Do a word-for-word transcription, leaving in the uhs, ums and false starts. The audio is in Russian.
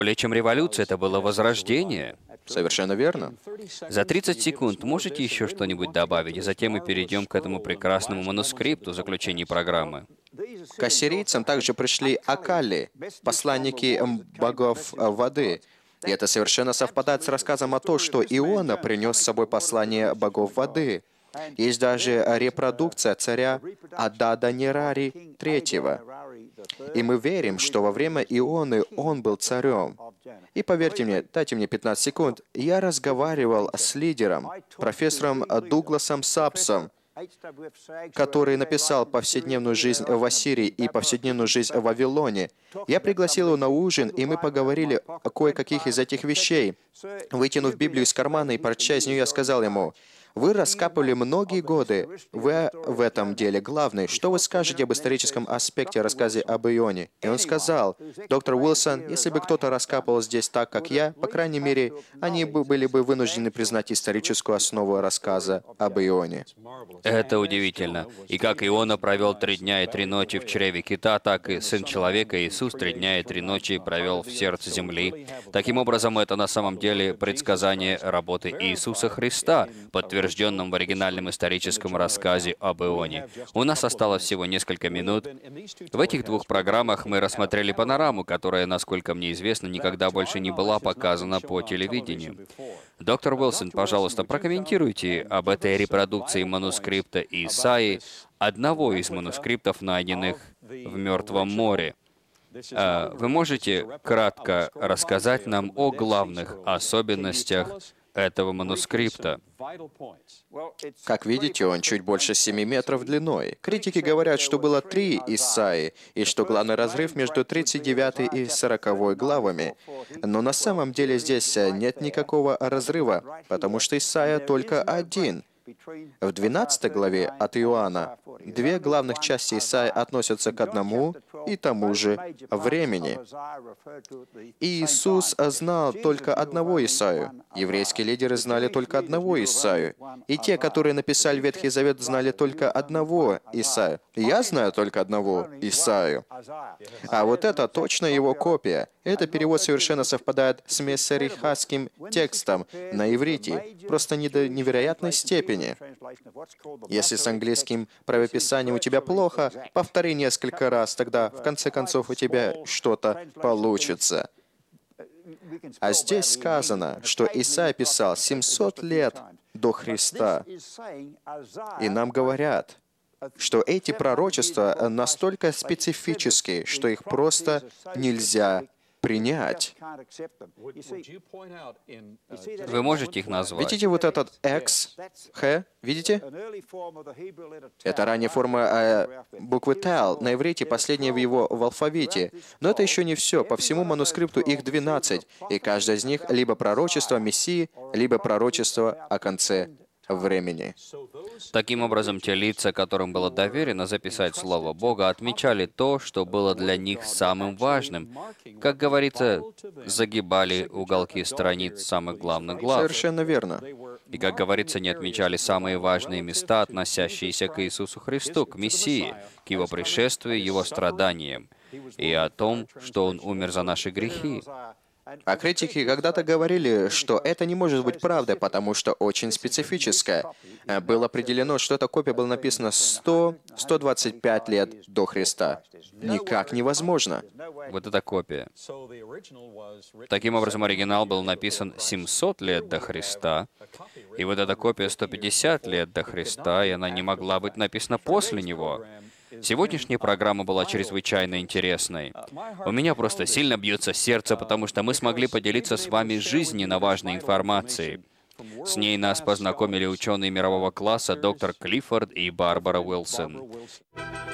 более чем революция, это было возрождение. Совершенно верно. За тридцать секунд можете еще что-нибудь добавить, и затем мы перейдем к этому прекрасному манускрипту в заключении программы. К ассирийцам также пришли Акали, посланники м, богов э, воды. И это совершенно совпадает с рассказом о том, что Иона принес с собой послание богов воды. Есть даже репродукция царя Адада Нерари третьего. И мы верим, что во время Ионы он был царем. И поверьте мне, дайте мне пятнадцать секунд, я разговаривал с лидером, профессором Дугласом Сапсом, который написал «Повседневную жизнь в Ассирии» и «Повседневную жизнь в Вавилоне». Я пригласил его на ужин, и мы поговорили о кое-каких из этих вещей. Вытянув Библию из кармана и прочтя из нее, я сказал ему: «Вы раскапывали многие годы. Вы в этом деле главный. Что вы скажете об историческом аспекте рассказа об Ионе?» И он сказал: «Доктор Уилсон, если бы кто-то раскапывал здесь так, как я, по крайней мере, они бы были бы вынуждены признать историческую основу рассказа об Ионе». Это удивительно. И как Иона провел три дня и три ночи в чреве кита, так и Сын Человека Иисус три дня и три ночи провел в сердце земли. Таким образом, это на самом деле предсказание работы Иисуса Христа, подтвержденном в оригинальном историческом рассказе об Ионе. У нас осталось всего несколько минут. В этих двух программах мы рассмотрели панораму, которая, насколько мне известно, никогда больше не была показана по телевидению. Доктор Уилсон, пожалуйста, прокомментируйте об этой репродукции манускрипта Исаии, одного из манускриптов, найденных в Мертвом море. А Вы можете кратко рассказать нам о главных особенностях этого манускрипта? Как видите, он чуть больше семи метров длиной. Критики говорят, что было три Исаии, и что главный разрыв между тридцать девятой и сороковой главами. Но на самом деле здесь нет никакого разрыва, потому что Исаия только один. В двенадцатой главе от Иоанна две главных части Исаии относятся к одному и тому же времени. И Иисус знал только одного Исаию. Еврейские лидеры знали только одного Исаию. И те, которые написали Ветхий Завет, знали только одного Исаию. Я знаю только одного Исаию. А вот это точно его копия. Этот перевод совершенно совпадает с мессерихатским текстом на иврите, просто не до невероятной степени. Если с английским правописанием у тебя плохо, повтори несколько раз, тогда в конце концов у тебя что-то получится. А здесь сказано, что Исаия писал семьсот лет до Христа. И нам говорят, что эти пророчества настолько специфические, что их просто нельзя принять. Вы можете их назвать? Видите вот этот X, Х? Видите? Это ранняя форма э, буквы Тал, на иврите, последняя в его в алфавите. Но это еще не все. По всему манускрипту их двенадцать, и каждое из них либо пророчество Мессии, либо пророчество о конце времени. Таким образом, те лица, которым было доверено записать Слово Бога, отмечали то, что было для них самым важным. Как говорится, загибали уголки страниц самых главных глав. Совершенно верно. И, как говорится, не отмечали самые важные места, относящиеся к Иисусу Христу, к Мессии, к Его пришествию, Его страданиям, и о том, что Он умер за наши грехи. А критики когда-то говорили, что это не может быть правдой, потому что очень специфическое. Было определено, что эта копия была написана сто — сто двадцать пять лет до Христа. Никак невозможно. Вот эта копия. Таким образом, оригинал был написан семьсот лет до Христа, и вот эта копия сто пятьдесят лет до Христа, и она не могла быть написана после него. Сегодняшняя программа была чрезвычайно интересной. У меня просто сильно бьется сердце, потому что мы смогли поделиться с вами жизненно важной информацией. С ней нас познакомили ученые мирового класса доктор Клиффорд и Барбара Уилсон.